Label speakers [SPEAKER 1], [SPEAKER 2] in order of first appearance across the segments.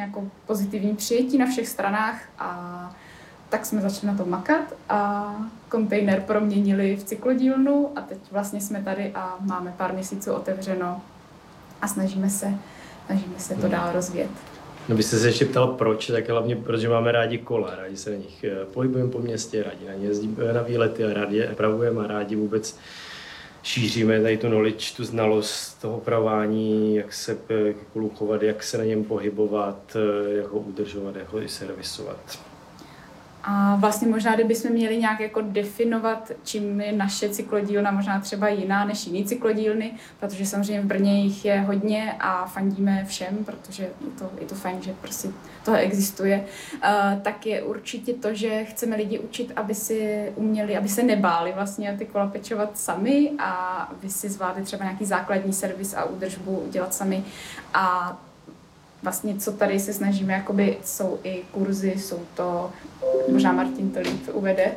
[SPEAKER 1] jako pozitivní přijetí na všech stranách a tak jsme začali na to makat a kontejner proměnili v cyklodílnu a teď vlastně jsme tady a máme pár měsíců otevřeno a snažíme se to dál rozvíjet.
[SPEAKER 2] No byste se ještě ptal proč, tak hlavně protože máme rádi kola, rádi se na nich pohybujeme po městě, rádi na ně jezdíme na výlety a rádi je opravujeme a rádi vůbec šíříme tady tu knowledge, tu znalost toho opravování, jak se ke kolu chovat, jak se na něm pohybovat, jak ho udržovat, jak ho i servisovat.
[SPEAKER 1] A vlastně možná, kdybychom měli nějak jako definovat, čím je naše cyklodílna možná třeba jiná než jiný cyklodílny, protože samozřejmě v Brně jich je hodně a fandíme všem, protože je to fajn, že prostě to existuje, tak je určitě to, že chceme lidi učit, aby si uměli, aby se nebáli vlastně ty kola pečovat sami a aby si zvládli třeba nějaký základní servis a údržbu dělat sami. A vlastně, co tady se snažíme, jakoby, jsou i kurzy, jsou to, možná Martin to líp uvede.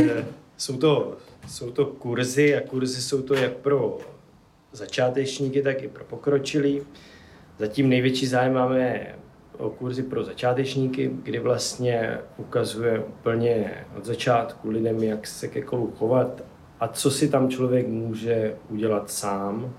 [SPEAKER 2] Jsou to kurzy a kurzy jsou to jak pro začátečníky, tak i pro pokročilí. Zatím největší zájem máme o kurzy pro začátečníky, kdy vlastně ukazuje úplně od začátku lidem, jak se ke kolu chovat a co si tam člověk může udělat sám.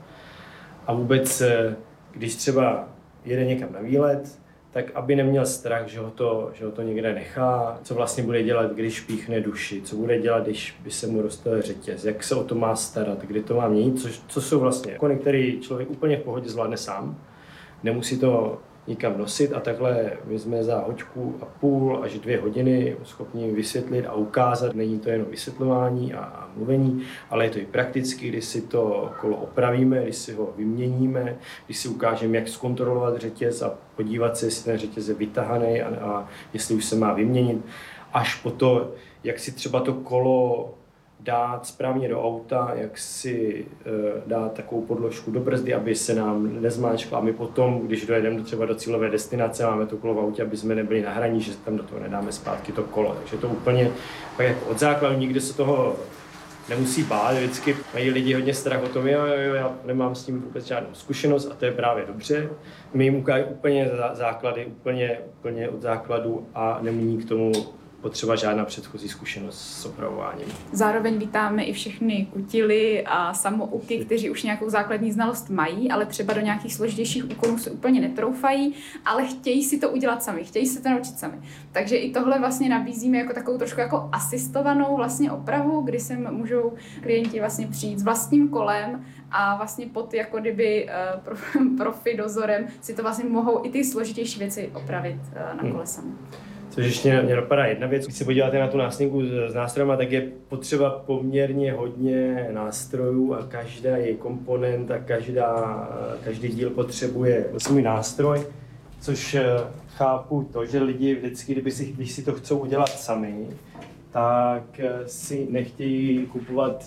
[SPEAKER 2] A vůbec, když třeba jede někam na výlet, tak aby neměl strach, že ho to někde nechá, co vlastně bude dělat, když píchne duši, co bude dělat, když by se mu roztal řetěz, jak se o to má starat, kdy to má měnit, co jsou vlastně úkony, který člověk úplně v pohodě zvládne sám, nemusí to nikam nosit a takhle my jsme za hoďku a půl až 2 hodiny schopni vysvětlit a ukázat. Není to jenom vysvětlování a mluvení, ale je to i prakticky, když si to kolo opravíme, když si ho vyměníme, když si ukážeme, jak zkontrolovat řetěz a podívat se, jestli ten řetěz je vytahaný a jestli už se má vyměnit, až po to, jak si třeba to kolo dát správně do auta, jak si dát takovou podložku do brzdy, aby se nám nezmáčkla a my potom, když dojedeme třeba do cílové destinace, máme to kolo v autě, aby jsme nebyli na hraní, že tam do toho nedáme zpátky to kolo. Takže to úplně tak jako od základu, nikdy se toho nemusí bát, vždycky mají lidi hodně strach o tom, jo, já nemám s tím vůbec žádnou zkušenost a to je právě dobře. My jim ukážeme úplně základy, úplně od základu a nemíní k tomu potřeba žádná předchozí zkušenost s opravováním.
[SPEAKER 1] Zároveň vítáme i všechny kutily a samouky, kteří už nějakou základní znalost mají, ale třeba do nějakých složitějších úkolů se úplně netroufají, ale chtějí si to udělat sami, chtějí se to naučit sami. Takže i tohle vlastně nabízíme jako takovou trošku jako asistovanou vlastně opravu, kdy se můžou klienti vlastně přijít s vlastním kolem a vlastně pod jako kdyby profi dozorem si to vlastně mohou i ty složitější věci opravit na kole sami.
[SPEAKER 2] Což ještě mě napadá jedna věc, když se podíváte na tu nástěnku s nástrojema, tak je potřeba poměrně hodně nástrojů a každý komponent a každý díl potřebuje svůj nástroj, což chápu to, že lidi vždycky, když si to chcou udělat sami, tak si nechtějí kupovat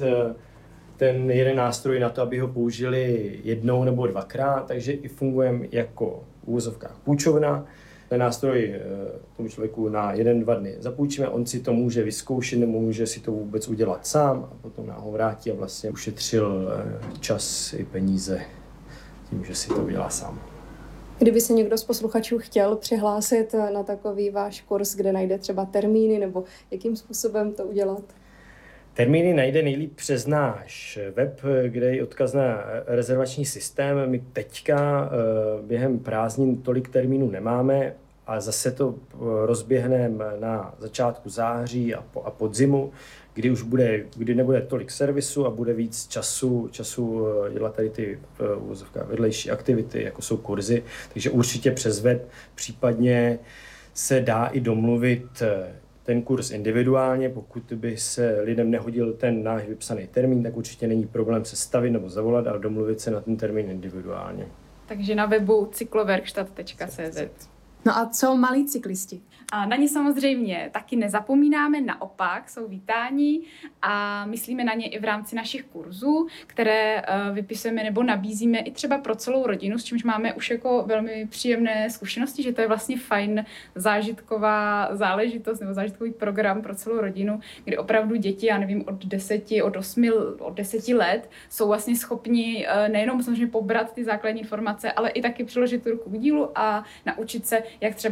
[SPEAKER 2] ten jeden nástroj na to, aby ho použili jednou nebo 2krát, takže i fungujeme jako v úvozovkách půjčovna. Ten nástroj tomu člověku na 1-2 dny zapůjčíme, on si to může vyzkoušet nebo může si to vůbec udělat sám a potom nám ho vrátí a vlastně ušetřil čas i peníze tím, že si to udělá sám.
[SPEAKER 3] Kdyby se někdo z posluchačů chtěl přihlásit na takový váš kurz, kde najde třeba termíny nebo jakým způsobem to udělat?
[SPEAKER 2] Termíny najde nejlíp přes náš web, kde je odkaz na rezervační systém. My teďka během prázdnin tolik termínů nemáme a zase to rozběhneme na začátku září a podzimu, kdy nebude tolik servisu a bude víc času dělat tady ty vedlejší aktivity, jako jsou kurzy. Takže určitě přes web, případně se dá i domluvit ten kurz individuálně, pokud by se lidem nehodil ten náš vypsaný termín, tak určitě není problém se stavit nebo zavolat, ale domluvit se na ten termín individuálně.
[SPEAKER 1] Takže na webu cykloverkstatt.cz.
[SPEAKER 3] No a co malí cyklisti?
[SPEAKER 1] A na ně samozřejmě taky nezapomínáme, naopak jsou vítáni a myslíme na ně i v rámci našich kurzů, které vypisujeme nebo nabízíme i třeba pro celou rodinu, s čímž máme už jako velmi příjemné zkušenosti, že to je vlastně fajn zážitková záležitost nebo zážitkový program pro celou rodinu, kdy opravdu děti, já nevím, od 10 let jsou vlastně schopni nejenom samozřejmě pobrat ty základní informace, ale i taky přiložit tu ruku k dílu a naučit se, jak třeba